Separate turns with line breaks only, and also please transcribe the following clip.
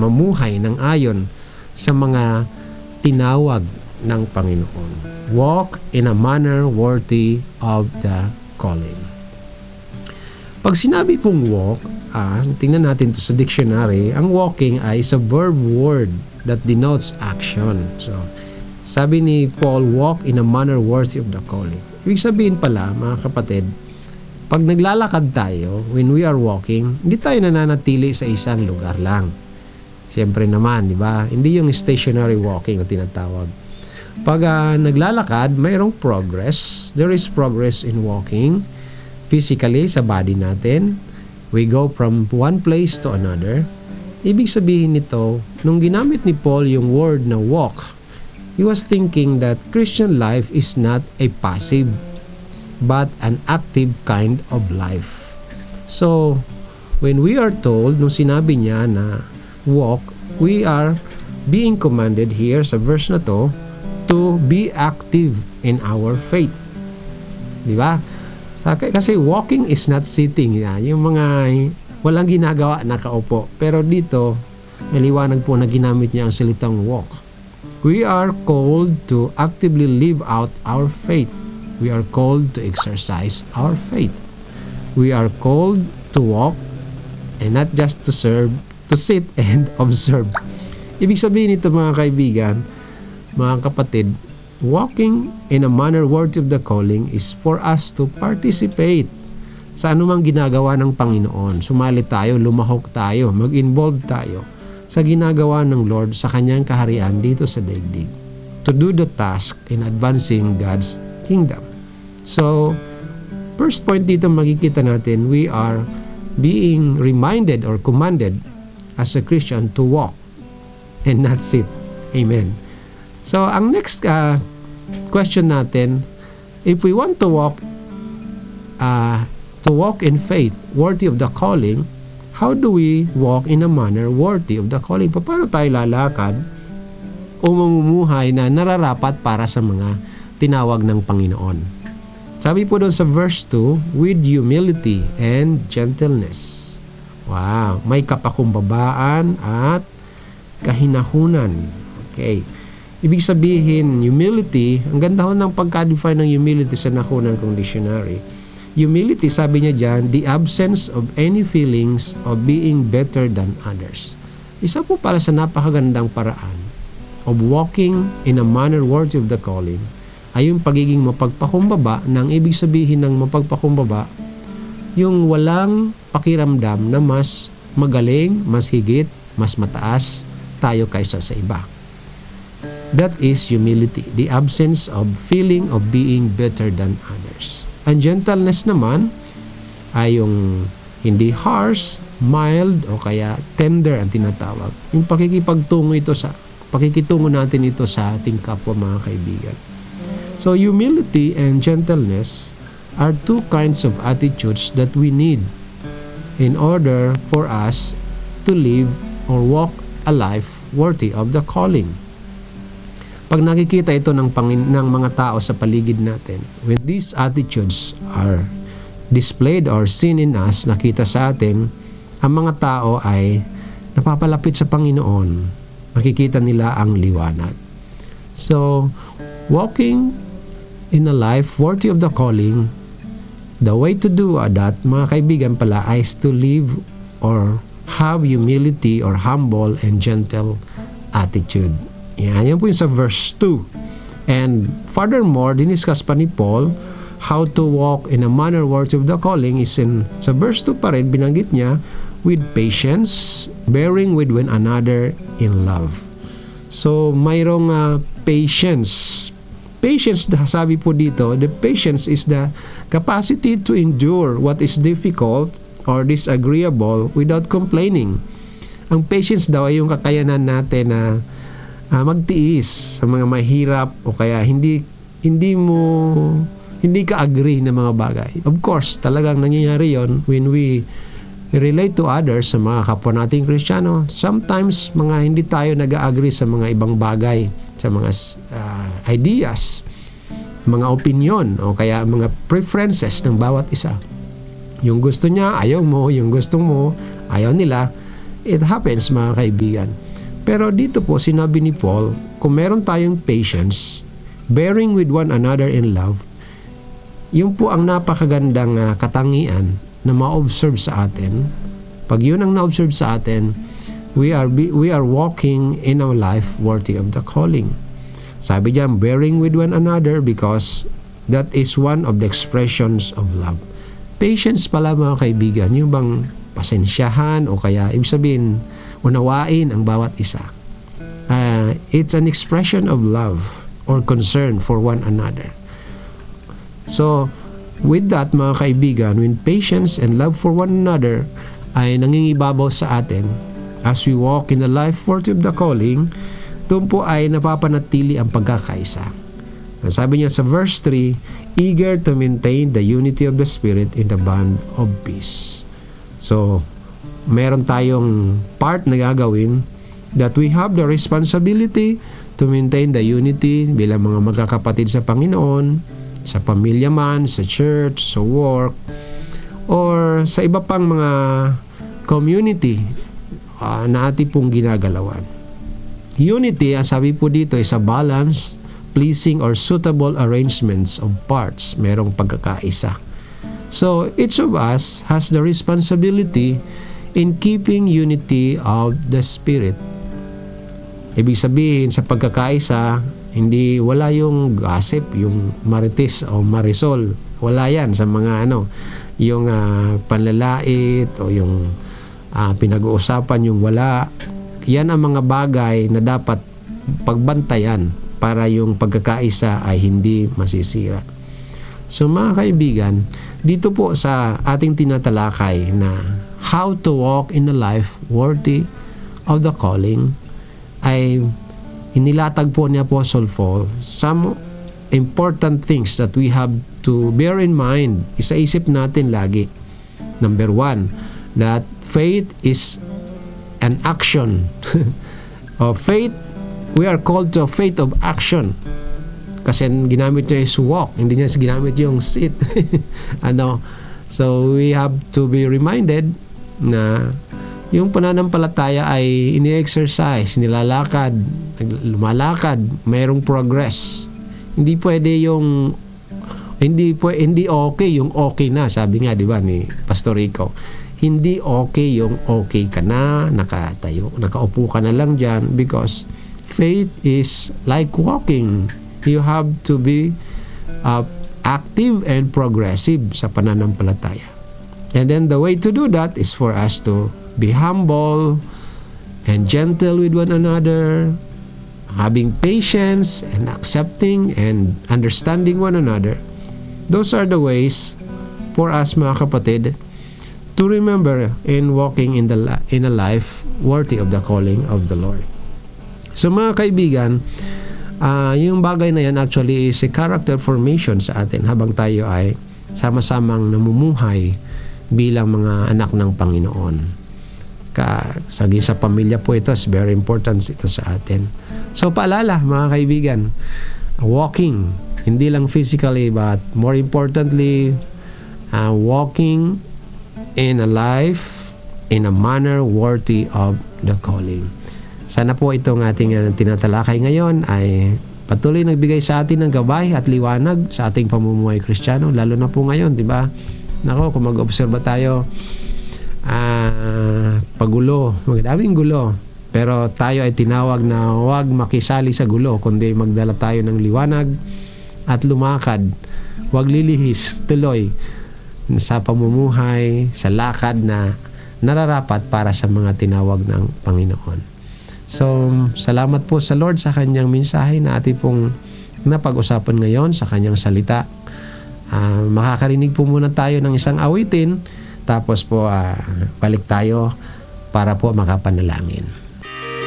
mamuhay ng ayon sa mga tinawag ng Panginoon. Walk in a manner worthy of the calling. Pag sinabi pong walk, tingnan natin to sa dictionary, ang walking ay is a verb word that denotes action. So, sabi ni Paul, walk in a manner worthy of the calling. Ibig sabihin pala, mga kapatid, pag naglalakad tayo, when we are walking, hindi tayo nananatili sa isang lugar lang. Siyempre naman, di ba? Hindi yung stationary walking na tinatawag. Pag naglalakad, mayroong progress. There is progress in walking. Physically, sa body natin. We go from one place to another. Ibig sabihin nito, nung ginamit ni Paul yung word na walk, he was thinking that Christian life is not a passive but an active kind of life. So, when we are told, nung sinabi niya na walk, we are being commanded here sa verse na to be active in our faith. Di ba? Kasi walking is not sitting. Yung mga walang ginagawa, nakaupo. Pero dito, maliwanag po na ginamit niya ang salitang walk. We are called to actively live out our faith. We are called to exercise our faith. We are called to walk and not just to serve, to sit and observe. Ibig sabihin nito, mga kaibigan, mga kapatid, walking in a manner worthy of the calling is for us to participate sa anumang ginagawa ng Panginoon. Sumali tayo, lumahok tayo, mag-involve tayo sa ginagawa ng Lord sa kanyang kaharian dito sa daigdig. To do the task in advancing God's kingdom. So, first point dito makikita natin, we are being reminded or commanded as a Christian to walk and not sit. Amen. So, ang next question natin, if we want to walk in faith, worthy of the calling, how do we walk in a manner worthy of the calling? Paano tayo lalakad o mamumuhay na nararapat para sa mga tinawag ng Panginoon? Sabi po doon sa verse 2, with humility and gentleness. Wow, may kapakumbabaan at kahinahunan. Okay. Ibig sabihin, humility, ang ganda ho ng pagka-define ng humility sa nakunan kong dictionary. Humility, sabi niya dyan, the absence of any feelings of being better than others. Isa po para sa napakagandang paraan of walking in a manner worthy of the calling ay yung pagiging mapagpakumbaba. Nang ibig sabihin ng mapagpakumbaba, yung walang pakiramdam na mas magaling, mas higit, mas mataas tayo kaysa sa iba. That is humility, the absence of feeling of being better than others. Ang gentleness naman ay yung hindi harsh, mild, o kaya tender ang tinatawag. Yung pakikitungo natin ito sa ating kapwa, mga kaibigan. So humility and gentleness are two kinds of attitudes that we need in order for us to live or walk a life worthy of the calling. Pag nakikita ito ng mga tao sa paligid natin, when these attitudes are displayed or seen in us, nakita sa atin, ang mga tao ay napapalapit sa Panginoon. Nakikita nila ang liwanag. So, walking in a life worthy of the calling, the way to do that, mga kaibigan pala, is to live or have humility or humble and gentle attitude. Yan po yung sa verse 2. And furthermore, diniscuss pa ni Paul how to walk in a manner worthy of the calling is sa verse 2 pa rin, binanggit niya, with patience, bearing with one another in love. So, mayroong patience. Patience, sabi po dito, the patience is the capacity to endure what is difficult or disagreeable without complaining. Ang patience daw ay yung kakayanan natin na magtiis sa mga mahirap o kaya hindi ka agree na mga bagay. Of course, talagang nangyayari yon when we relate to others, sa mga kapwa nating Kristiyano. Sometimes, hindi tayo nag-agree sa mga ibang bagay, sa mga ideas, mga opinion, o kaya mga preferences ng bawat isa. Yung gusto niya, ayaw mo. Yung gusto mo, ayaw nila. It happens, mga kaibigan. Pero dito po, sinabi ni Paul, kung meron tayong patience, bearing with one another in love, yun po ang napakagandang katangian na ma-observe sa atin. Pag yun ang na-observe sa atin, we are walking in a life worthy of the calling. Sabi diyan, bearing with one another, because that is one of the expressions of love. Patience pala, mga kaibigan, yung bang pasensyahan o kaya ibig sabihin unawain ang bawat isa. It's an expression of love or concern for one another. So, with that, mga kaibigan, when patience and love for one another ay nangingibabaw sa atin as we walk in the life worthy of the calling, doon po ay napapanatili ang pagkakaisa. Sabi niya sa verse 3, eager to maintain the unity of the Spirit in the bond of peace. So, meron tayong part na gagawin that we have the responsibility to maintain the unity bilang mga magkakapatid sa Panginoon, sa pamilya man, sa church, sa work, or sa iba pang mga community na ating pong ginagalawan. Unity, ang sabi po dito, is a balanced, pleasing, or suitable arrangements of parts. Merong pagkakaisa. So, each of us has the responsibility in keeping unity of the Spirit. Ibig sabihin, sa pagkakaisa, hindi wala yung gossip, yung marites o marisol. Wala yan sa mga yung panlalait o yung pinag-uusapan yung wala. Yan ang mga bagay na dapat pagbantayan para yung pagkakaisa ay hindi masisira. So, mga kaibigan, dito po sa ating tinatalakay na how to walk in a life worthy of the calling, ay inilatag po ni Apostle Paul some important things that we have to bear in mind. Isa-isip natin lagi. Number 1, that faith is an action. Faith, we are called to a faith of action. Kasi ginamit niya is walk, hindi niya ginamit yung sit. So we have to be reminded na yung pananampalataya ay ini-exercise, nilalakad, lumalakad, mayroong progress. Hindi pwede yung hindi okay yung okay na, sabi nga 'di ba ni Pastor Rico. Hindi okay yung okay ka na, nakaupo ka na lang diyan, because faith is like walking. You have to be active and progressive sa pananampalataya. And then the way to do that is for us to be humble and gentle with one another, having patience and accepting and understanding one another. Those are the ways for us, mga kapatid, to remember in walking in a life worthy of the calling of the Lord. So, mga kaibigan, yung bagay na yan actually is a character formation sa atin habang tayo ay sama-samang namumuhay bilang mga anak ng Panginoon. Saging sa pamilya po ito, is very important ito sa atin. So, paalala, mga kaibigan, walking, hindi lang physically, but more importantly, walking in a life in a manner worthy of the calling. Sana po itong ating tinatalakay ngayon ay patuloy nagbigay sa atin ng gabay at liwanag sa ating pamumuhay Kristiyano, lalo na po ngayon, di ba? Nako, kung mag-obserba tayo, pagulo, magdaming gulo, pero tayo ay tinawag na huwag makisali sa gulo, kundi magdala tayo ng liwanag at lumakad, huwag lilihis, tuloy sa pamumuhay, sa lakad na nararapat para sa mga tinawag ng Panginoon. So, salamat po sa Lord sa kanyang mensahe na ating pong napag-usapan ngayon sa kanyang salita. Makakarinig po muna tayo ng isang awitin, tapos po balik tayo para po makapanalangin.